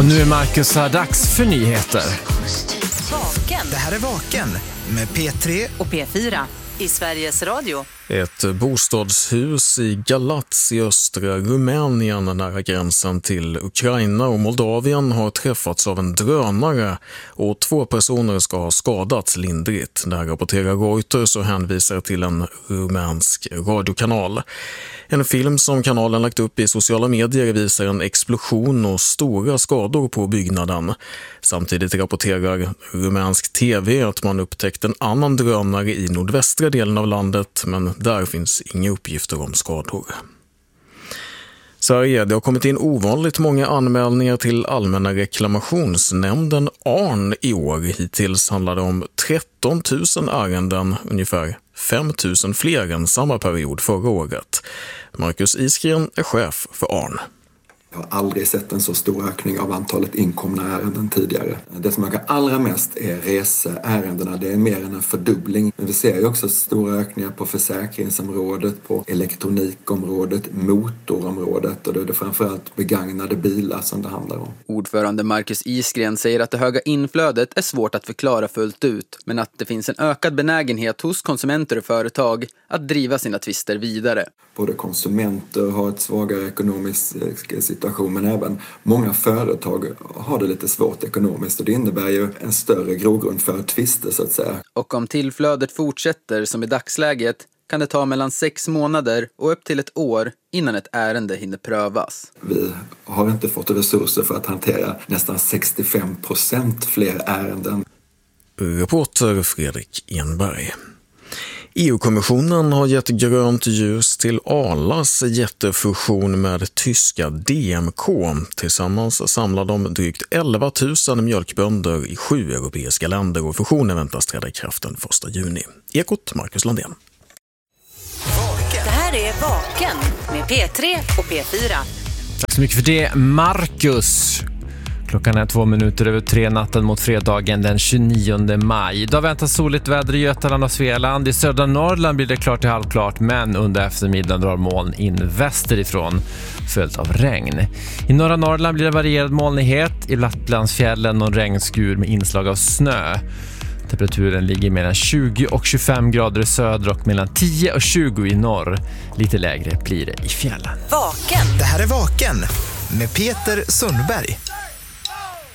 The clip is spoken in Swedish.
Och nu är Marcus här, dags för nyheter. Vaken. Det här är Vaken med P3 och P4 i Sveriges Radio. Ett bostadshus i Galatz i östra Rumänien nära gränsen till Ukraina och Moldavien har träffats av en drönare och 2 personer ska ha skadats lindrigt. Det här rapporterar Reuters och hänvisar till en rumänsk radiokanal. En film som kanalen lagt upp i sociala medier visar en explosion och stora skador på byggnaden. Samtidigt rapporterar rumänsk tv att man upptäckt en annan drönare i nordvästra delen av landet, men där finns inga uppgifter om skador. Sverige, det har kommit in ovanligt många anmälningar till Allmänna reklamationsnämnden ARN i år. Hittills handlar det om 13 000 ärenden, ungefär 5 000 fler än samma period förra året. Marcus Isgren är chef för ARN. Jag har aldrig sett en så stor ökning av antalet inkomna ärenden tidigare. Det som ökar allra mest är reseärendena. Det är mer än en fördubbling. Men vi ser ju också stora ökningar på försäkringsområdet, på elektronikområdet, motorområdet och det är framförallt begagnade bilar som det handlar om. Ordförande Marcus Isgren säger att det höga inflödet är svårt att förklara fullt ut, men att det finns en ökad benägenhet hos konsumenter och företag att driva sina tvister vidare. Både konsumenter har ett svagare ekonomisk situation, men även många företag har det lite svårt ekonomiskt och det innebär ju en större grogrund för tvister så att säga. Och om tillflödet fortsätter som i dagsläget kan det ta mellan 6 månader och upp till 1 år innan ett ärende hinner prövas. Vi har inte fått resurser för att hantera nästan 65% fler ärenden. Reporter Fredrik Enberg. EU-kommissionen har gett grönt ljus till Arlas jättefusion med tyska DMK. Tillsammans samlar de drygt 11 000 mjölkbönder i 7 europeiska länder och fusionen väntas träda i kraft den 1 juni. Ekot, Marcus Landén. Det här är Vaken med P3 och P4. Tack så mycket för det, Marcus. Klockan är 2:02 natten mot fredagen den 29 maj. Idag väntas soligt väder i Götaland och Svealand. I södra Norrland blir det klart till halvklart, men under eftermiddagen drar moln in västerifrån följt av regn. I norra Norrland blir det varierad molnighet. I Lapplandsfjällen någon regnskur med inslag av snö. Temperaturen ligger mellan 20 och 25 grader i söder och mellan 10 och 20 i norr. Lite lägre blir det i fjällen. Vaken. Det här är Vaken med Peter Sundberg.